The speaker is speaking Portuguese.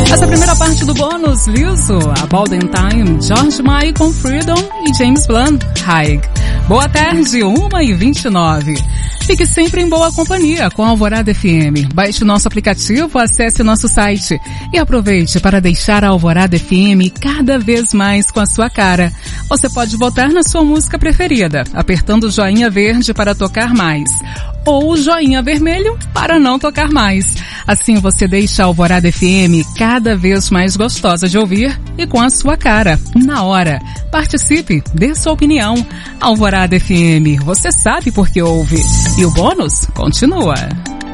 Essa primeira parte do bônus, Liso, About in Time, George Michael, Freedom e James Blunt, High. Boa tarde, 1h29. Fique sempre em boa companhia com a Alvorada FM. Baixe nosso aplicativo, acesse nosso site e aproveite para deixar a Alvorada FM cada vez mais com a sua cara. Você pode votar na sua música preferida, apertando o joinha verde para tocar mais, ou o joinha vermelho para não tocar mais. Assim você deixa a Alvorada FM cada vez mais gostosa de ouvir e com a sua cara, na hora. Participe, dê sua opinião. Alvorada FM, você sabe por que ouve. E o bônus continua.